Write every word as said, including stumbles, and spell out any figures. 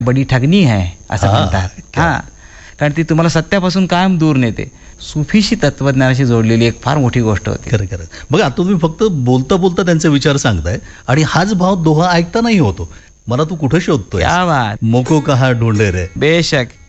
बडी ठगणी आहे असं म्हणतात. हां, कारण ती तुम्हाला सत्यापासून कायम दूर नेते. सुफीशी तत्वज्ञानाशी जोडलेली एक फार मोठी गोष्ट होती. खरं खरं. बघा आता तुम्ही फक्त बोलता बोलता त्यांचे विचार सांगताय आणि हाच भाव दोहा ऐकतानाही होतो. मला तू कुठं शोधतोय? क्या बात. मोको कहा ढूंढे रे. बेशक.